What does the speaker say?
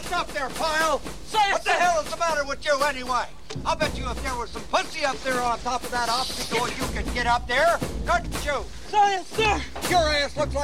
What's up there, pile? What the hell is the matter with you anyway? I'll bet you if there was some pussy up there on top of that obstacle, you could get up there, couldn't you? Science, sir! Your ass looks like